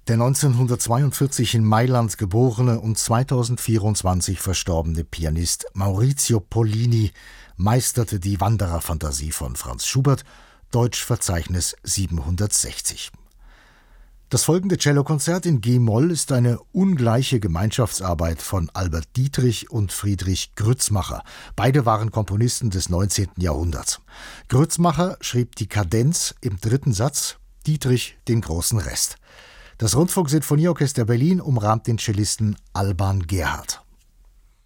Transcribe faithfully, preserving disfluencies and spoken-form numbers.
Der neunzehnhundertzweiundvierzig in Mailand geborene und zweitausendvierundzwanzig verstorbene Pianist Maurizio Pollini meisterte die Wandererfantasie von Franz Schubert, Deutschverzeichnis siebenhundertsechzig. Das folgende Cellokonzert in G-Moll ist eine ungleiche Gemeinschaftsarbeit von Albert Dietrich und Friedrich Grützmacher. Beide waren Komponisten des neunzehnten Jahrhunderts. Grützmacher schrieb die Kadenz im dritten Satz, Dietrich den großen Rest. Das Rundfunksinfonieorchester Berlin umrahmt den Cellisten Alban Gerhardt.